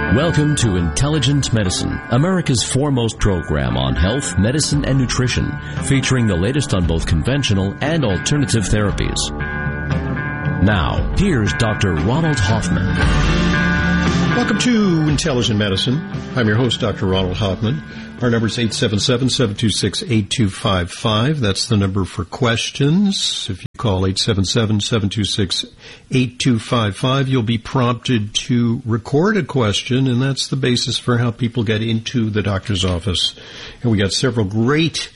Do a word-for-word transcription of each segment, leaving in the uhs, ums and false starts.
Welcome to Intelligent Medicine, America's foremost program on health, medicine, and nutrition, featuring the latest on both conventional and alternative therapies. Now, here's Doctor Ronald Hoffman. Welcome to Intelligent Medicine. I'm your host, Doctor Ronald Hoffman. Our number is eight seven seven, seven two six, eight two five five. That's the number for questions. If you call eight seven seven, seven two six, eight two five five, you'll be prompted to record a question, and that's the basis for how people get into the doctor's office. And we got several great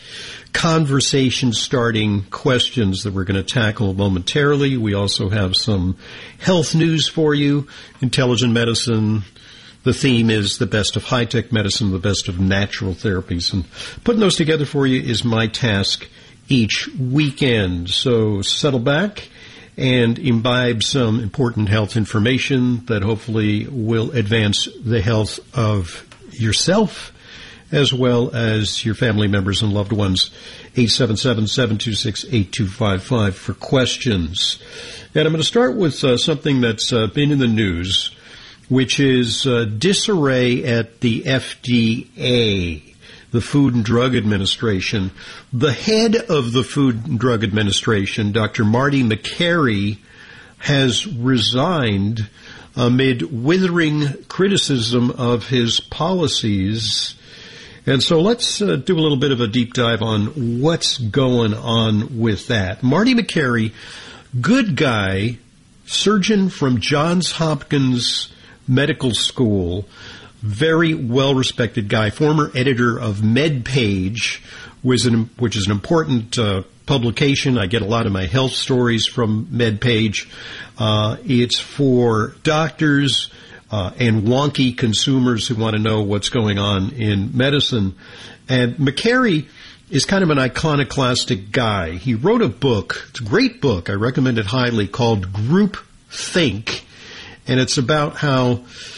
conversation-starting questions that we're going to tackle momentarily. We also have some health news for you, intelligent medicine. The theme is the best of high-tech medicine, the best of natural therapies. And putting those together for you is my task each weekend. So settle back and imbibe some important health information that hopefully will advance the health of yourself as well as your family members and loved ones. eight seven seven, seven two six, eight two five five for questions. And I'm going to start with uh, something that's uh, been in the news, which is uh, disarray at the F D A, the Food and Drug Administration. The head of the Food and Drug Administration, Doctor Marty Makary, has resigned amid withering criticism of his policies. And so let's uh, do a little bit of a deep dive on what's going on with that. Marty Makary, good guy, surgeon from Johns Hopkins Medical School, very well-respected guy, former editor of MedPage, which is an, which is an important uh, publication. I get a lot of my health stories from MedPage. Uh, it's for doctors uh, and wonky consumers who want to know what's going on in medicine. And Makary is kind of an iconoclastic guy. He wrote a book, it's a great book, I recommend it highly, called Group Think. And it's about how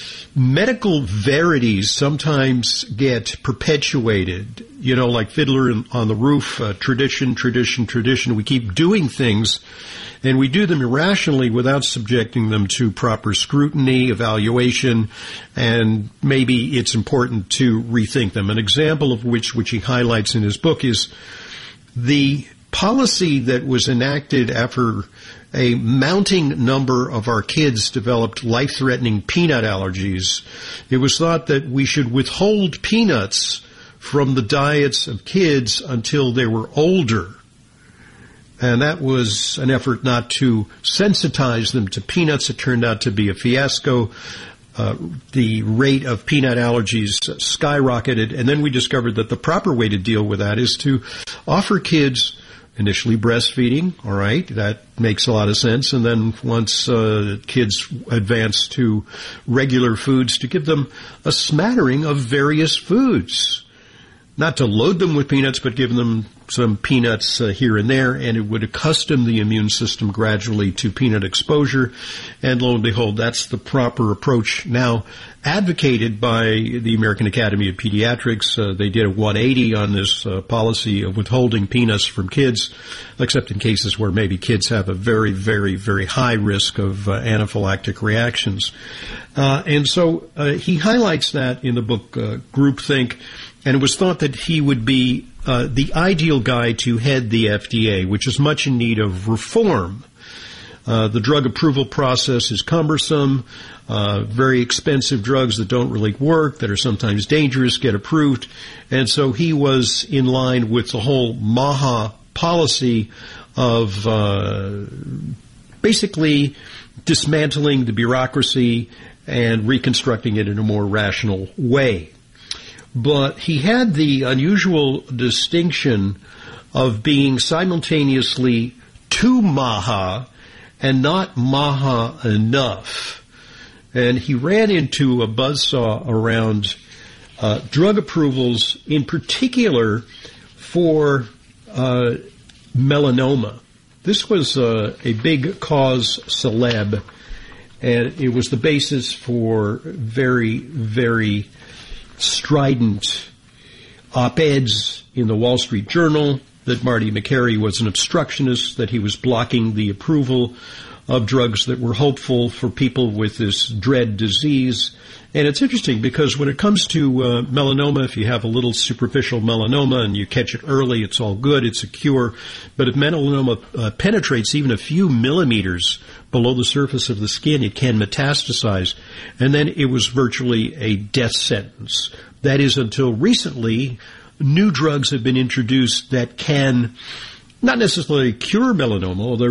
medical verities sometimes get perpetuated, you know, like Fiddler on the Roof, uh, tradition, tradition, tradition. We keep doing things, and we do them irrationally without subjecting them to proper scrutiny, evaluation, and maybe it's important to rethink them. An example of which, which he highlights in his book, is the policy that was enacted after a mounting number of our kids developed life-threatening peanut allergies. It was thought that we should withhold peanuts from the diets of kids until they were older. And that was an effort not to sensitize them to peanuts. It turned out to be a fiasco. Uh, the rate of peanut allergies skyrocketed. And then we discovered that the proper way to deal with that is to offer kids initially breastfeeding, all right, that makes a lot of sense. And then once uh, kids advance to regular foods, to give them a smattering of various foods. Not to load them with peanuts, but give them some peanuts uh, here and there, and it would accustom the immune system gradually to peanut exposure. And lo and behold, that's the proper approach now advocated by the American Academy of Pediatrics. Uh, they did a one eighty on this uh, policy of withholding peanuts from kids, except in cases where maybe kids have a very, very, very high risk of uh, anaphylactic reactions. Uh, and so uh, he highlights that in the book uh, Groupthink, and it was thought that he would be uh, the ideal guy to head the F D A, which is much in need of reform. Uh, the drug approval process is cumbersome. Uh, very expensive drugs that don't really work, that are sometimes dangerous, get approved. And so he was in line with the whole MAHA policy of uh, basically dismantling the bureaucracy and reconstructing it in a more rational way. But he had the unusual distinction of being simultaneously too MAHA and not MAHA enough. And he ran into a buzzsaw around uh, drug approvals, in particular for uh, melanoma. This was uh, a big cause celeb, and it was the basis for very, very strident op-eds in the Wall Street Journal that Marty Makary was an obstructionist, that he was blocking the approval of drugs that were hopeful for people with this dread disease. And it's interesting because when it comes to uh, melanoma, if you have a little superficial melanoma and you catch it early, it's all good, it's a cure. But if melanoma uh, penetrates even a few millimeters below the surface of the skin, it can metastasize. And then it was virtually a death sentence. That is, until recently, new drugs have been introduced that can not necessarily cure melanoma, although